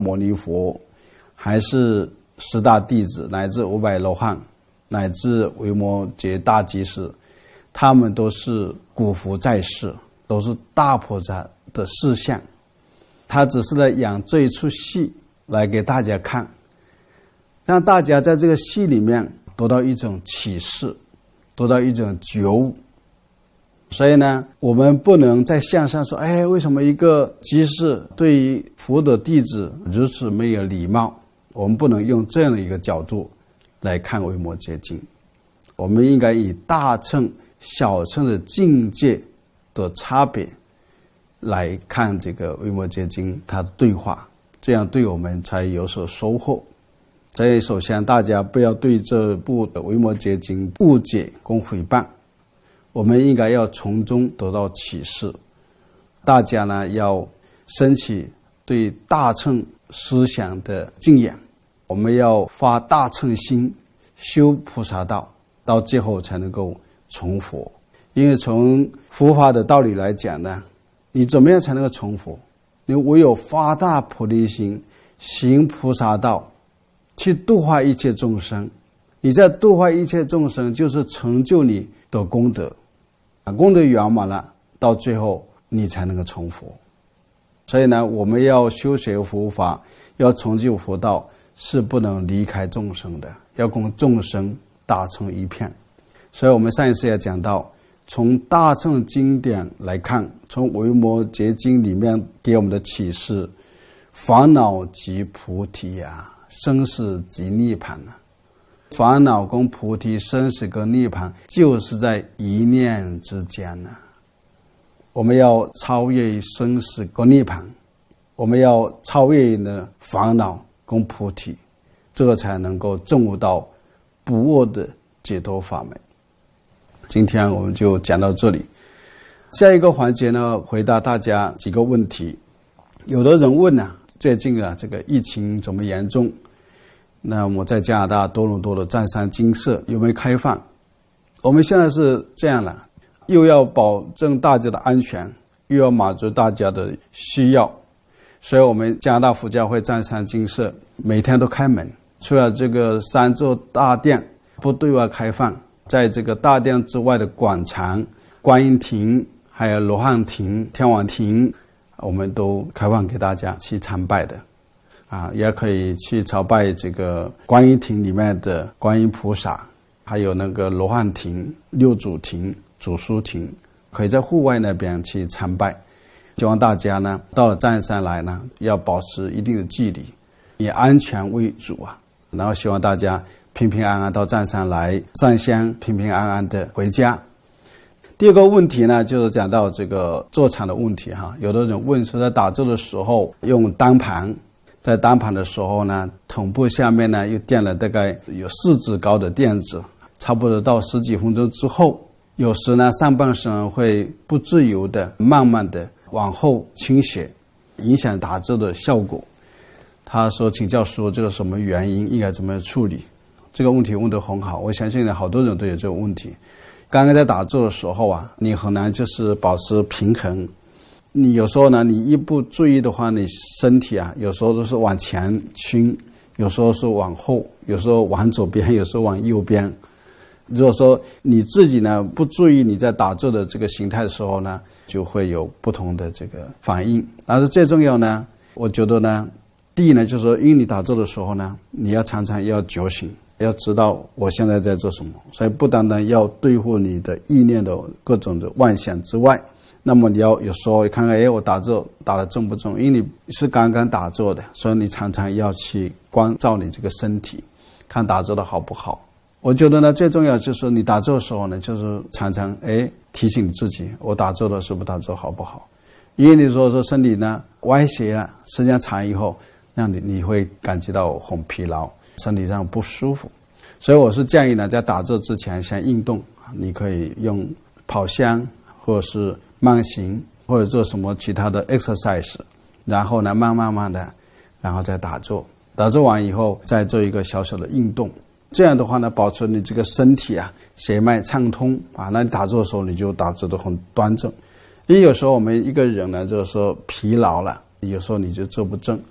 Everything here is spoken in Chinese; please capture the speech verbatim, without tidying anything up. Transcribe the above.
牟尼佛，还是十大弟子，乃至五百罗汉，乃至维摩诘大集士，他们都是古佛在世，都是大菩萨的示相。他只是来演这一出戏来给大家看，让大家在这个戏里面得到一种启示，得到一种觉悟。所以呢，我们不能在相上说，哎，为什么一个居士对于佛的弟子如此没有礼貌？我们不能用这样的一个角度来看维摩诘经，我们应该以大乘小乘的境界的差别来看这个维摩诘经它的对话，这样对我们才有所收获。所以首先大家不要对这部的维摩诘经误解跟诽谤，我们应该要从中得到启示。大家呢要升起对大乘思想的敬仰，我们要发大乘心，修菩萨道，到最后才能够成佛。因为从佛法的道理来讲呢，你怎么样才能够成佛？你唯有发大菩提心，行菩萨道，去度化一切众生。你在度化一切众生，就是成就你的功德，功德圆满了，到最后你才能够成佛。所以呢，我们要修学佛法，要成就佛道，是不能离开众生的，要跟众生打成一片。所以我们上一次也讲到，从大乘经典来看，从维摩诘经里面给我们的启示，烦恼即菩提啊，生死即涅槃啊。烦恼跟菩提，生死跟涅槃，就是在一念之间啊。我们要超越生死跟涅槃，我们要超越呢烦恼跟菩提，这个才能够证悟到不二的解脱法门。今天我们就讲到这里。下一个环节呢，回答大家几个问题。有的人问啊，最近啊这个疫情怎么严重？那我在加拿大多伦多的湛山精舍有没有开放？我们现在是这样了，又要保证大家的安全，又要满足大家的需要，所以我们加拿大佛教会湛山精舍每天都开门，除了这个三座大殿不对外开放，在这个大殿之外的广场、观音亭、还有罗汉亭、天王亭，我们都开放给大家去参拜的。啊，也可以去朝拜这个观音亭里面的观音菩萨，还有那个罗汉亭、六祖亭、祖师亭，可以在户外那边去参拜。希望大家呢到了湛山来呢，要保持一定的距离，以安全为主啊。然后希望大家平平安安到湛山来上香，平平安安的回家。第二个问题呢，就是讲到这个坐禅的问题哈。有的人问说，在打坐的时候用单盘，在单盘的时候呢，臀部下面呢又垫了大概有四指高的垫子，差不多到十几分钟之后，有时呢上半身会不自由的慢慢的往后倾斜，影响打坐的效果。他说请教说这个什么原因，应该怎么处理？这个问题问得很好，我相信呢好多人都有这个问题。刚刚在打坐的时候啊，你很难就是保持平衡，你有时候呢你一不注意的话，你身体啊有时候都是往前倾，有时候是往后，有时候往左边，有时候往右边。如果说你自己呢不注意你在打坐的这个形态的时候呢，就会有不同的这个反应。但是最重要呢，我觉得呢，第一呢就是说，因为你打坐的时候呢，你要常常要觉醒，要知道我现在在做什么。所以不单单要对付你的意念的各种的妄想之外，那么你要有时候看看，哎，我打坐打得正不正？因为你是刚刚打坐的，所以你常常要去关照你这个身体，看打坐的好不好。我觉得呢，最重要就是你打坐的时候呢，就是常常哎提醒你自己，我打坐的时候打坐好不好？因为你说说身体呢歪斜了，时间长以后，让你你会感觉到很疲劳，身体上不舒服。所以我是建议呢，在打坐之前先运动，你可以用跑香或者是慢行，或者做什么其他的 exercise， 然后呢慢慢慢的，然后再打坐。打坐完以后再做一个小小的运动，这样的话呢，保持你这个身体啊血脉畅通啊，那你打坐的时候你就打坐得很端正。因为有时候我们一个人呢，就是说疲劳了，有时候你就坐不正